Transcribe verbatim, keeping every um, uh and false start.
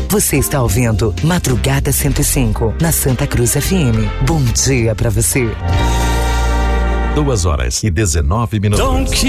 Você está ouvindo Madrugada cento e cinco, na Santa Cruz F M. Bom dia pra você. Duas horas e dezenove minutos.